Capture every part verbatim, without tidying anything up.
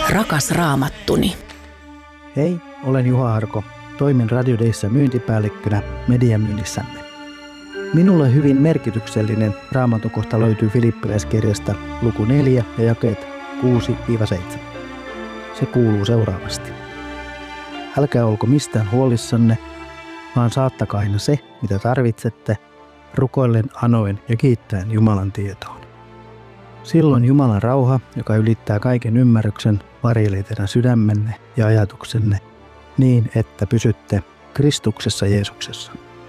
Rakas Raamattuni. Hei, olen Juha Arko. Toimin Radio Dayssä myyntipäällikkönä mediamyynnissämme. Minulle hyvin merkityksellinen Raamatun kohta löytyy Filippiläiskirjasta luku neljä ja jakeet kuusi seitsemän. Se kuuluu seuraavasti. Älkää olko mistään huolissanne, vaan saattakaa aina se, mitä tarvitsette, rukoillen, anoen ja kiittäen Jumalan tietoon. Silloin Jumalan rauha, joka ylittää kaiken ymmärryksen, varjelee teidän sydämenne ja ajatuksenne niin, että pysytte Kristuksessa Jeesuksessa.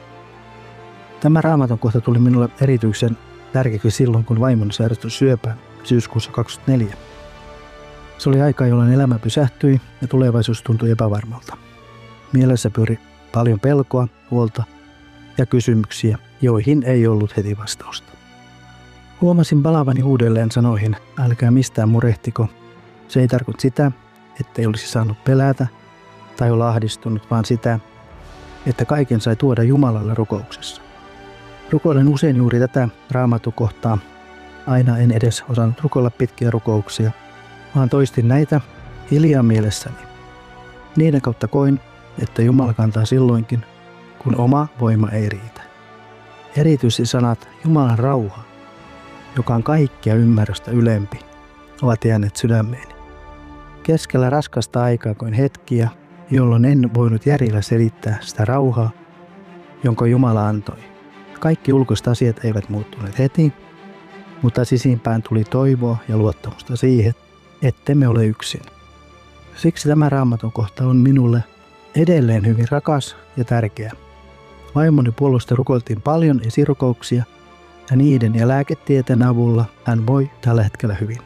Tämä Raamatun kohta tuli minulle erityisen tärkeäksi silloin, kun vaimoni sairastui syöpään syyskuussa kaksikymmentäneljä. Se oli aika, jolloin elämä pysähtyi ja tulevaisuus tuntui epävarmalta. Mielessä pyöri paljon pelkoa, huolta ja kysymyksiä, joihin ei ollut heti vastausta. Huomasin palavani uudelleen sanoihin, älkää mistään murehtiko. Se ei tarkoita sitä, ettei olisi saanut pelätä tai olla ahdistunut, vaan sitä, että kaiken sai tuoda Jumalalle rukouksessa. Rukoilen usein juuri tätä Raamatukohtaa. Aina en edes osannut rukoilla pitkiä rukouksia, vaan toistin näitä hiljaa mielessäni. Niiden kautta koin, että Jumala kantaa silloinkin, kun oma voima ei riitä. Erityisesti sanat Jumalan rauha, joka on kaikkea ymmärrystä ylempi, ovat jääneet sydämeeni. Keskellä raskasta aikaa koin hetkiä, jolloin en voinut järjellä selittää sitä rauhaa, jonka Jumala antoi. Kaikki ulkoiset asiat eivät muuttuneet heti, mutta sisimpään tuli toivoa ja luottamusta siihen, ettemme ole yksin. Siksi tämä Raamatun kohta on minulle edelleen hyvin rakas ja tärkeä. Vaimoni puolesta rukoiltiin paljon esirukouksia ja niiden ja lääketieteen avulla hän voi tällä hetkellä hyvin.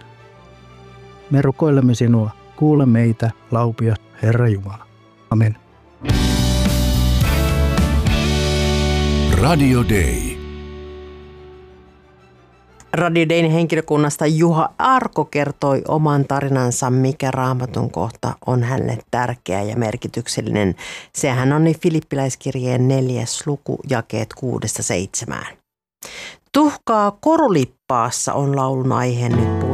Me rukoilemme sinua, kuule meitä, laupia Herra Jumala. Amen. Radio Day. Radio Dayn henkilökunnasta Juha Arko kertoi oman tarinansa, mikä Raamatun kohta on hänelle tärkeä ja merkityksellinen. Sehän on Filippiläiskirjeen neljäs luku, jakeet kuudesta seitsemään. Tuhkaa korulippaassa on laulun aihe nyt